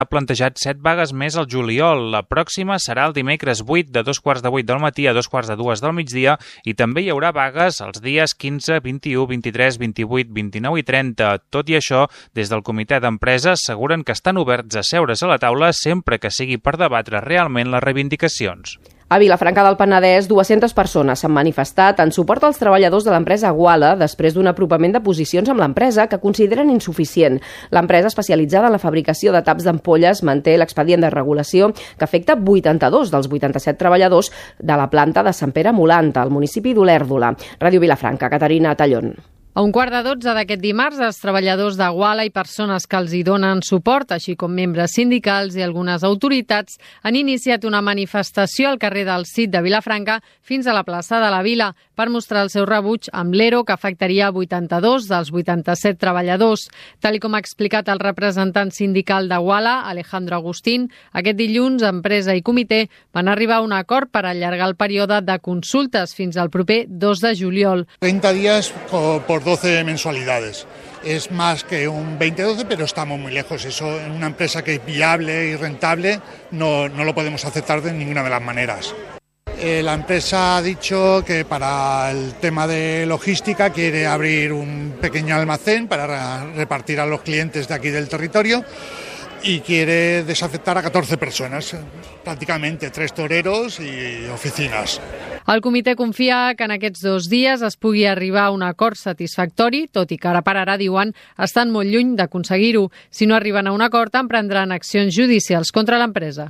plantejat 7 vagues més al juliol. La pròxima serà el dimecres 8 de 2:15 del matí a 2:45 del migdia i també hi haurà vagues els dies 15, 21, 23, 28, 29 i 30. Tot i això, des del comitè d'empresa asseguren que estan oberts a seure's a la taula sempre que sigui per debatre realment les reivindicacions. A Vilafranca del Penedès, 200 persones s'han manifestat en suport als treballadors de l'empresa Guala després d'un apropament de posicions amb l'empresa que consideren insuficient. L'empresa especialitzada en la fabricació de taps d'ampolles manté l'expedient de regulació que afecta 82 dels 87 treballadors de la planta de Sant Pere Molanta, al municipi d'Olèrdola. Ràdio Vilafranca, Caterina Tallón. A 11:45 d'aquest dimarts, els treballadors de Guala i persones que els hi donen suport, així com membres sindicals i algunes autoritats, han iniciat una manifestació al carrer del Cid de Vilafranca fins a la plaça de la Vila per mostrar el seu rebuig amb l'ERO que afectaria 82 dels 87 treballadors. Tal com ha explicat el representant sindical de Guala, Alejandro Agustín, aquest dilluns empresa i comitè van arribar a un acord per allargar el període de consultes fins al proper 2 de juliol. 30 días por 12 mensualidades. Es más que un 20-12, pero estamos muy lejos. Eso en una empresa que es viable y rentable no lo podemos aceptar de ninguna de las maneras. La empresa ha dicho que para el tema de logística quiere abrir un pequeño almacén para repartir a los clientes de aquí del territorio y quiere desafectar a 14 personas, prácticamente 3 toreros y oficinas. El comitè confia que en aquests 2 dies es pugui arribar a un acord satisfactori, tot i que ara per ara, diuen, estan molt lluny d'aconseguir-ho. Si no arriben a un acord, emprendran accions judicials contra l'empresa.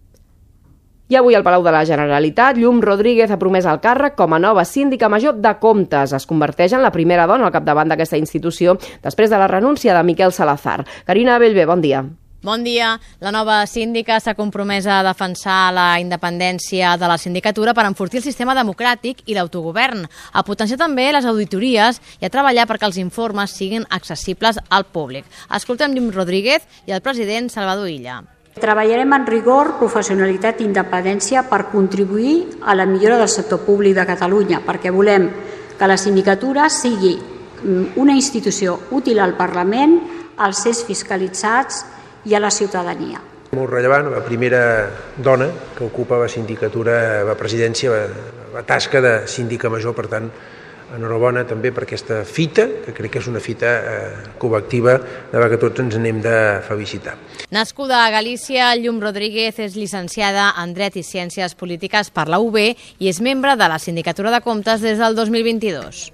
I avui al Palau de la Generalitat, Llum Rodríguez ha promès el càrrec com a nova síndica major de Comptes. Es converteix en la primera dona al capdavant d'aquesta institució després de la renúncia de Miquel Salazar. Carina Bellver, bon dia. Bon dia. La nova síndica s'ha compromès a defensar la independència de la sindicatura per enfortir el sistema democràtic i l'autogovern, a potenciar també les auditories i a treballar perquè els informes siguin accessibles al públic. Escoltem Llum Rodríguez i el president Salvador Illa. Treballarem en rigor, professionalitat i independència per contribuir a la millora del sector públic de Catalunya, perquè volem que la sindicatura sigui una institució útil al Parlament, als éssers fiscalitzats i a la ciutadania. Molt rellevant, la primera dona que ocupa la sindicatura, la presidència, la tasca de síndica major, per tant, enhorabona també per aquesta fita, que crec que és una fita col·lectiva de la que tots ens n'hem de felicitar. Nascuda a Galícia, Llum Rodríguez és llicenciada en Dret i Ciències Polítiques per la UB i és membre de la Sindicatura de Comptes des del 2022.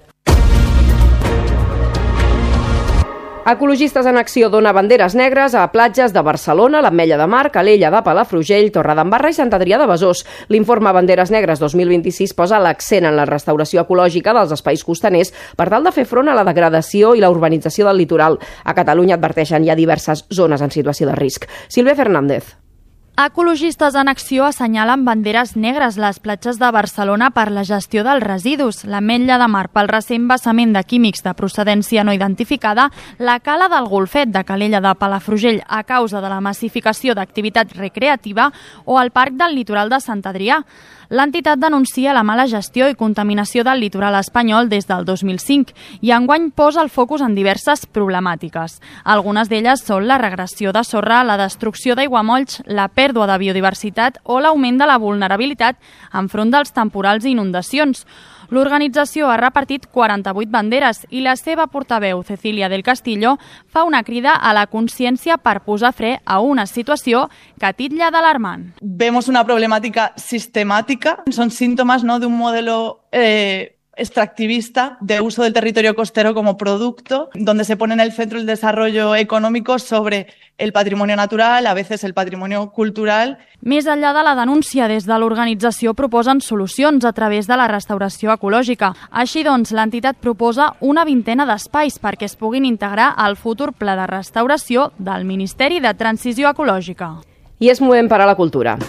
Ecologistes en Acció dona banderes negres a platges de Barcelona, l'Ametlla de Mar, Calella de Palafrugell, Torredembarra i Sant Adrià de Besòs. L'informe Banderes Negres 2026 posa l'accent en la restauració ecològica dels espais costaners per tal de fer front a la degradació i la urbanització del litoral. A Catalunya adverteixen hi ha diverses zones en situació de risc. Sílvia Fernández. Ecologistes en Acció assenyalen banderes negres les platges de Barcelona per la gestió dels residus, l'Ametlla de Mar pel recent vessament de químics de procedència no identificada, la cala del Golfet de Calella de Palafrugell a causa de la massificació d'activitat recreativa o el Parc del Litoral de Sant Adrià. L'entitat denuncia la mala gestió i contaminació del litoral espanyol des del 2005 i enguany posa el focus en diverses problemàtiques. Algunes d'elles són la regressió de sorra, la destrucció d'aiguamolls, la pèrdua de biodiversitat o l'augment de la vulnerabilitat enfront dels temporals i inundacions. L'organització ha repartit 48 banderes i la seva portaveu, Cecília del Castillo, fa una crida a la consciència per posar fre a una situació que titlla d'alarmant. Vemos una problemática sistemática, son síntomas, ¿no?, de un modelo extractivista de uso del territorio costero como producto, donde se pone en el centro el desarrollo económico sobre el patrimonio natural, a veces el patrimonio cultural. Més enllà de la denúncia, des de l'organització proposen solucions a través de la restauració ecològica. Així doncs, l'entitat proposa una vintena d'espais perquè es puguin integrar al futur pla de restauració del Ministeri de Transició Ecològica. I és moment per a la cultura.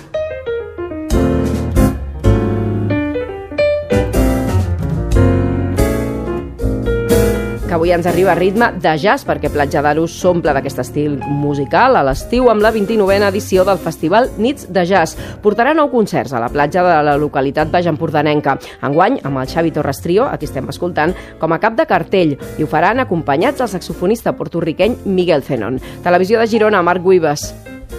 Que avui ens arriba a ritme de jazz perquè Platja d'Aro s'omple d'aquest estil musical a l'estiu amb la 29a edició del Festival Nits de Jazz. Portarà 9 concerts a la platja de la localitat baix-empordanenca. Enguany, amb el Xavi Torres Trio, a qui estem escoltant, com a cap de cartell, i ho faran acompanyats del saxofonista porto-riqueny Miguel Zenon. Televisió de Girona, Marc Guibes.